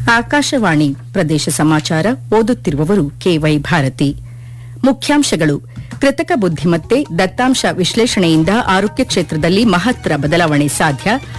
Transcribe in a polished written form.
ಆಕಾಶವಾಣಿ ಪ್ರದೇಶ ಸಮಾಚಾರ ಓದುತ್ತಿರುವವರು ಕೆವೈ ಭಾರತಿ. ಮುಖ್ಯಾಂಶಗಳು: ಕೃತಕ ಬುದ್ದಿಮತ್ತೆ, ದತ್ತಾಂಶ ವಿಶ್ಲೇಷಣೆಯಿಂದ ಆರೋಗ್ಯ ಕ್ಷೇತ್ರದಲ್ಲಿ ಮಹತ್ತರ ಬದಲಾವಣೆ ಸಾಧ್ಯ.